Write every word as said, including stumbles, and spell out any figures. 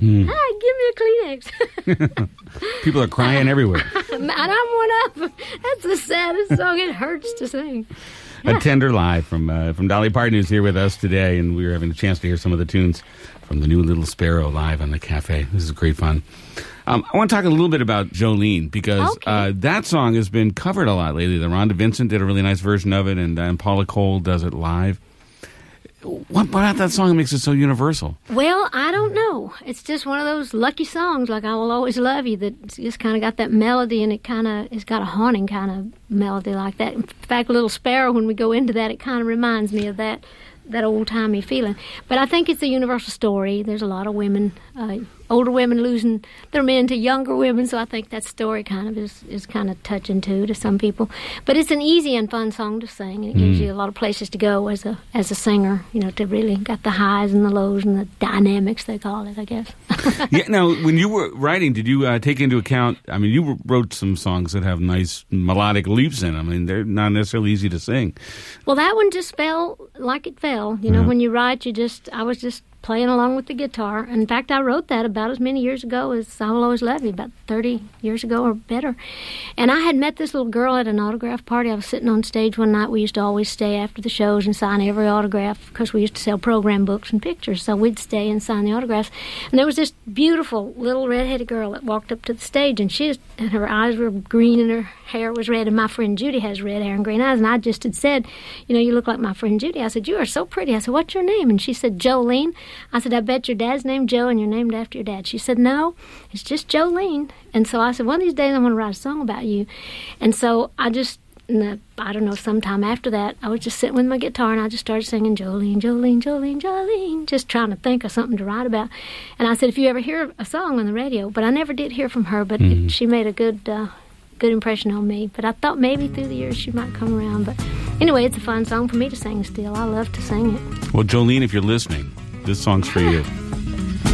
Hmm. Hi, give me a Kleenex. People are crying everywhere. And I'm one of them. That's the saddest song. It hurts to sing. A Tender Live from uh, from Dolly Parton, who's here with us today, and we were having a chance to hear some of the tunes from the new Little Sparrow live on the cafe. This is great fun. Um, I want to talk a little bit about Jolene, because Okay. uh, that song has been covered a lot lately. The Rhonda Vincent did a really nice version of it, and, uh, and Paula Cole does it live. What about that song that makes it so universal? Well, I don't know. It's just one of those lucky songs, like I Will Always Love You, that just kind of got that melody, and it kind of, it's got a haunting kind of melody like that. In fact, Little Sparrow, when we go into that, it kind of reminds me of that that old-timey feeling. But I think it's a universal story. There's a lot of women, uh, older women losing their men to younger women, so I think that story kind of is, is kind of touching, too, to some people. But it's an easy and fun song to sing, and it gives Mm. you a lot of places to go as a as a singer, you know, to really got the highs and the lows and the dynamics, they call it, I guess. Yeah. Now, when you were writing, did you uh, take into account, I mean, you wrote some songs that have nice melodic leaps in them. I mean, they're not necessarily easy to sing. Well, that one just fell like it fell. You know, Yeah. when you write, you just, I was just playing along with the guitar. In fact, I wrote that about as many years ago as I Will Always Love You, about thirty years ago or better. And I had met this little girl at an autograph party. I was sitting on stage one night. We used to always stay after the shows and sign every autograph, because we used to sell program books and pictures. So we'd stay and sign the autographs. And there was this beautiful little redheaded girl that walked up to the stage, and she was, and her eyes were green and her hair was red. And my friend Judy has red hair and green eyes. And I just had said, you know, you look like my friend Judy. I said, you are so pretty. I said, what's your name? And she said, Jolene. I said, I bet your dad's named Joe and you're named after your dad. She said, no, it's just Jolene. And so I said, one of these days I'm going to write a song about you. And so I just, I don't know, sometime after that, I was just sitting with my guitar and I just started singing Jolene, Jolene, Jolene, Jolene, just trying to think of something to write about. And I said, if you ever hear a song on the radio, but I never did hear from her, but Mm-hmm. it, she made a good uh, good impression on me. But I thought maybe through the years she might come around. But anyway, it's a fun song for me to sing still. I love to sing it. Well, Jolene, if you're listening, this song's for you.